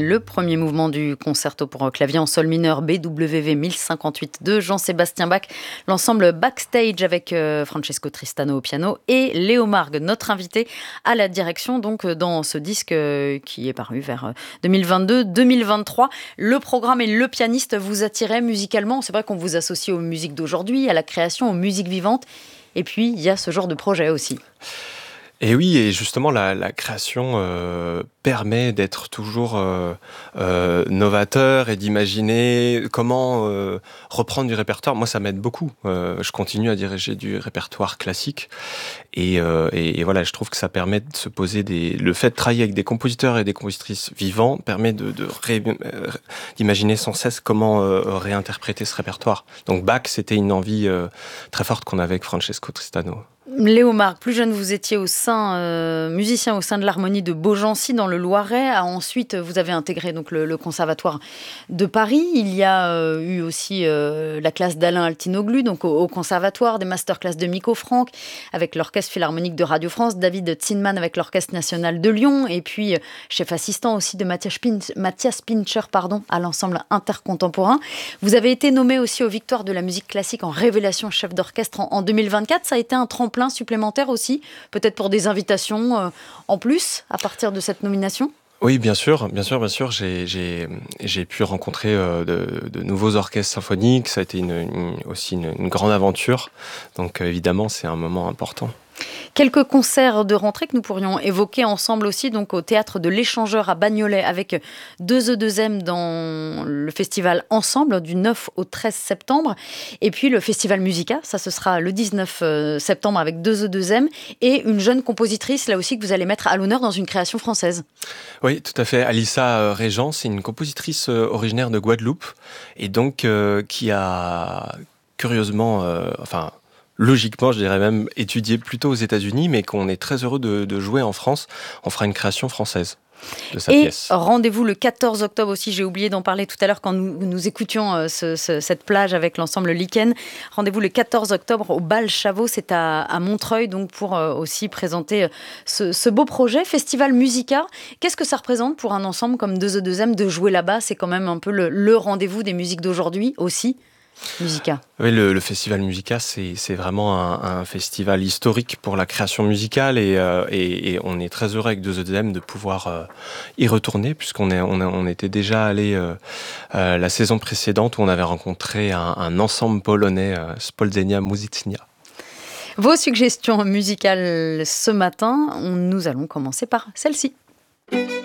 Le premier mouvement du concerto pour clavier en sol mineur BWV 1058 de Jean-Sébastien Bach, l'ensemble Backstage avec Francesco Tristano au piano et Léo Margue, notre invité à la direction donc dans ce disque qui est paru vers 2022-2023. Le programme et le pianiste vous attiraient musicalement. C'est vrai qu'on vous associe aux musiques d'aujourd'hui, à la création, aux musiques vivantes. Et puis, il y a ce genre de projet aussi. Et oui, et justement, la création permet d'être toujours novateur et d'imaginer comment reprendre du répertoire. Moi, ça m'aide beaucoup. Je continue à diriger du répertoire classique. Et voilà, je trouve que ça permet de se poser le fait de travailler avec des compositeurs et des compositrices vivants permet d'imaginer sans cesse comment réinterpréter ce répertoire. Donc Bach, c'était une envie très forte qu'on avait avec Francesco Tristano. Léo Margue, plus jeune, vous étiez musicien au sein de l'harmonie de Beaugency dans le Loiret. Ensuite, vous avez intégré donc le Conservatoire de Paris. Il y a eu aussi la classe d'Alain Altinoglu, donc au Conservatoire, des masterclass de Miko Franck avec l'Orchestre Philharmonique de Radio France, David Zinman avec l'Orchestre National de Lyon, et puis chef assistant aussi de Matthias Pincher à l'ensemble intercontemporain. Vous avez été nommé aussi aux Victoires de la musique classique en révélation chef d'orchestre en 2024. Ça a été un tremplin supplémentaire aussi, peut-être pour des invitations en plus à partir de cette nomination? Oui, bien sûr. J'ai pu rencontrer de nouveaux orchestres symphoniques. Ça a été aussi une grande aventure. Donc évidemment, c'est un moment important. Quelques concerts de rentrée que nous pourrions évoquer ensemble aussi, donc au Théâtre de l'Échangeur à Bagnolet avec 2E2M dans le festival Ensemble du 9 au 13 septembre. Et puis le festival Musica, ça ce sera le 19 septembre avec 2E2M et une jeune compositrice là aussi que vous allez mettre à l'honneur dans une création française. Oui, tout à fait. Alissa Régent, c'est une compositrice originaire de Guadeloupe et donc qui a curieusement, logiquement, je dirais même, étudié plutôt aux États-Unis, mais qu'on est très heureux de jouer en France. On fera une création française de sa pièce. Et rendez-vous le 14 octobre aussi, j'ai oublié d'en parler tout à l'heure quand nous écoutions cette plage avec l'ensemble Lichen. Rendez-vous le 14 octobre au Bal Chavot, c'est à Montreuil, donc pour aussi présenter ce beau projet. Festival Musica, qu'est-ce que ça représente pour un ensemble comme 2E2M de jouer là-bas? C'est quand même un peu le rendez-vous des musiques d'aujourd'hui aussi. Musica. Oui, le festival Musica, c'est vraiment un festival historique pour la création musicale et on est très heureux avec 2E2M de pouvoir y retourner puisqu'on était déjà allé la saison précédente où on avait rencontré un ensemble polonais, Spoldzenia Muzycznia. Vos suggestions musicales ce matin, nous allons commencer par celle-ci.